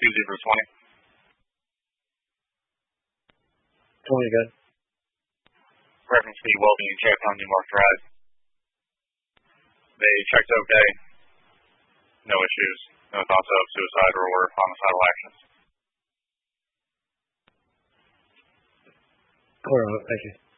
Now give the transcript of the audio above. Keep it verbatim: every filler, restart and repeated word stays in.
two zero twenty. twenty, good. Reference the well-being check on Newmark Drive. They checked okay. No issues. No thoughts of suicide or homicidal actions. Clear on it. Thank you.